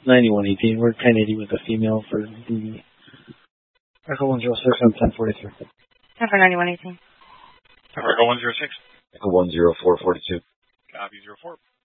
9118. We're 1080 with a female for the Echo 106 on 1043. Number 9118. Echo 106. Echo 10442. Copy 04.